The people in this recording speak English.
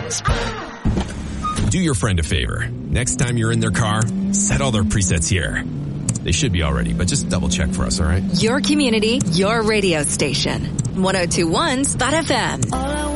Do your friend a favor. Next time you're in their car, set all their presets here. They should be already, but just double check for us, all right? Your community, your radio station. 102.1 Spot FM.